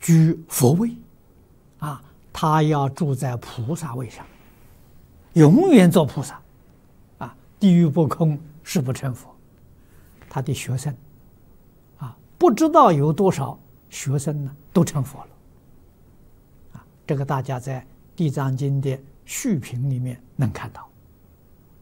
居佛位，啊，他要住在菩萨位上，永远做菩萨，啊，地狱不空，誓不成佛。他的学生，啊，不知道有多少学生呢，都成佛了，啊，这个大家在《地藏经》的序品里面能看到。